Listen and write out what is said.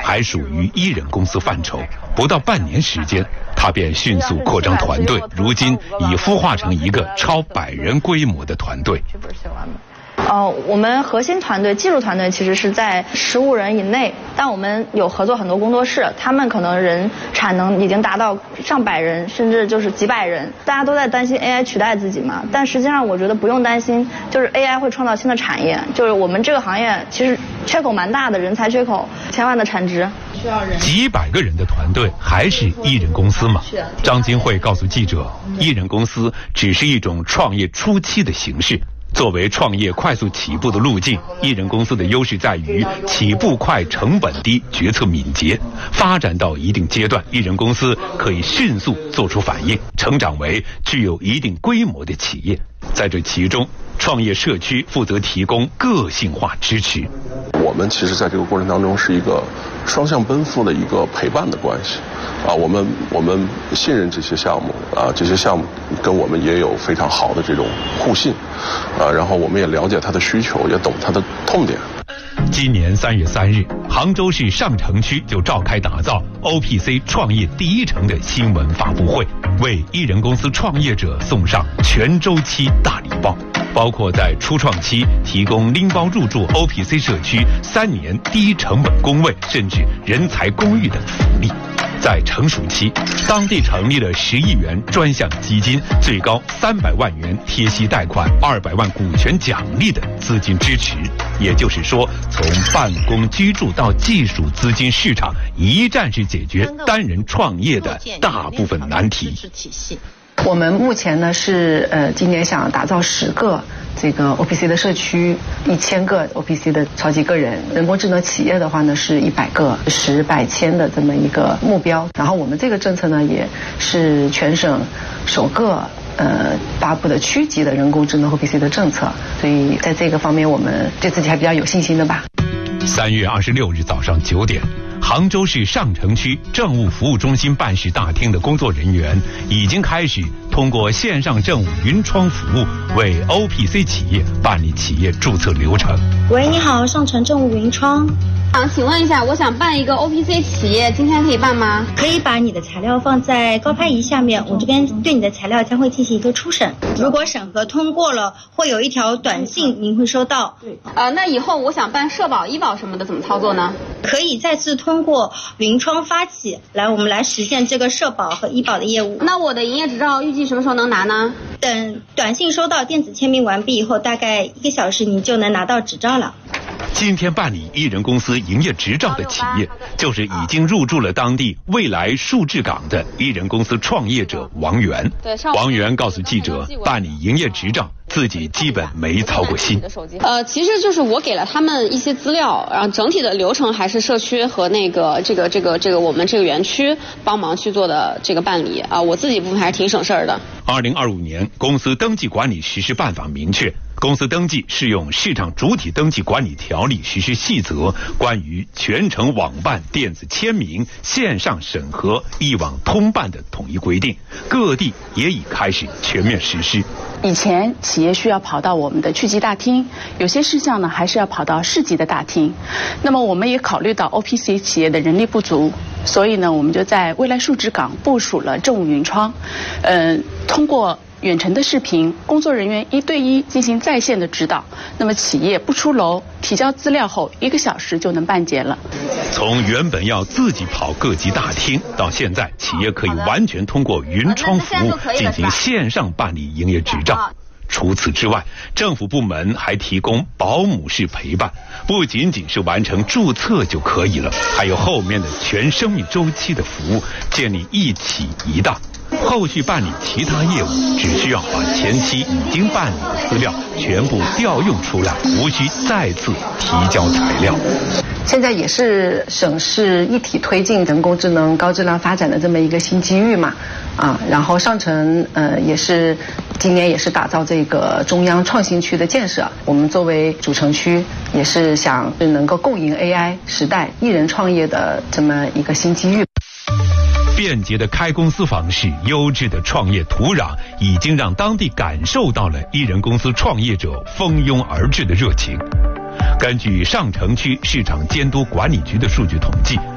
还属于艺人公司范畴，不到半年时间，他便迅速扩张团队，如今已孵化成一个超100人规模的团队。 我们核心团队、技术团队其实是在15人以内，但我们有合作很多工作室，他们可能人产能已经达到上百人，甚至就是几百人。大家都在担心 AI 取代自己嘛，但实际上我觉得不用担心，就是 AI 会创造新的产业，就是我们这个行业其实缺口蛮大的，人才缺口1000万的产值。需要人几百个人的团队还是艺人公司吗？张金慧告诉记者，艺人公司只是一种创业初期的形式。作为创业快速起步的路径，艺人公司的优势在于起步快、成本低、决策敏捷。发展到一定阶段，艺人公司可以迅速做出反应，成长为具有一定规模的企业。在这其中，创业社区负责提供个性化支持。 我们其实在这个过程当中是一个双向奔赴的一个陪伴的关系。我们信任这些项目这些项目跟我们也有非常好的这种互信然后我们也了解他的需求，也懂他的痛点。 今年3月3日，杭州市上城区就召开打造 OPC 创业第一城的新闻发布会，为艺人公司创业者送上全周期大礼包，包括在初创期提供拎包入驻 OPC 社区3年低成本工位，甚至人才公寓等福利。在成熟期，当地成立了10亿元专项基金，最高300万元贴息贷款、200万股权奖励的资金支持。也就是说，从办公居住到技术资金市场，一站式解决单人创业的大部分难题。 我们目前呢是今年想打造10个这个 OPC 的社区，1000个 OPC 的超级个人，人工智能企业的话呢是100个10百千的这么一个目标。然后我们这个政策呢也是全省首个发布的区级的人工智能 OPC 的政策，所以在这个方面我们对自己还比较有信心的吧。 3月26日早上9点。杭州市上城区政务服务中心办事大厅的工作人员已经开始通过线上政务云窗服务为 OPC 企业办理企业注册流程。 喂，你好，上城政务云窗。 请问一下，我想办一个 OPC 企业，今天可以办吗？ 可以把你的材料放在高拍仪下面，我这边对你的材料将会进行一个初审。如果审核通过了，会有一条短信您会收到。 那以后我想办社保、医保什么的怎么操作呢？ 可以再次通过云窗发起，我们来实现这个社保和医保的业务。 那我的营业执照预计什么时候能拿呢？ 等短信收到、电子签名完毕以后，大概1个小时您就能拿到执照了。 今天办理艺人公司营业执照的企业，就是已经入驻了当地未来数字港的艺人公司创业者王源。王源告诉记者，办理营业执照自己基本没操过心。 其实就是我给了他们一些资料，然后整体的流程还是社区和那个这个我们这个园区帮忙去做的这个办理我自己部分还是挺省事儿的。 2025年公司登记管理实施办法明确，公司登记适用市场主体登记管理条例实施细则关于全程网办、电子签名、线上审核、一网通办的统一规定，各地也已开始全面实施。 以前企业需要跑到我们的区级大厅，有些事项呢还是要跑到市级的大厅。那么我们也考虑到 OPC 企业的人力不足，所以呢我们就在未来数字港部署了政务云窗，通过远程的视频，工作人员1对1进行在线的指导，那么企业不出楼，提交资料后1个小时就能办结了。 从原本要自己跑各级大厅，到现在企业可以完全通过云窗服务进行线上办理营业执照。除此之外，政府部门还提供保姆式陪伴，不仅仅是完成注册就可以了，还有后面的全生命周期的服务，建立一起一档。后续办理其他业务，只需要把前期已经办理的资料全部调用出来，无需再次提交材料。 现在也是省市一体推进人工智能高质量发展的这么一个新机遇嘛，然后上城也是今年也是打造这个中央创新区的建设，我们作为主城区也是想能够共赢 AI 时代艺人创业的这么一个新机遇。 便捷的开公司方式、优质的创业土壤，已经让当地感受到了艺人公司创业者蜂拥而至的热情。根据上城区市场监督管理局的数据统计，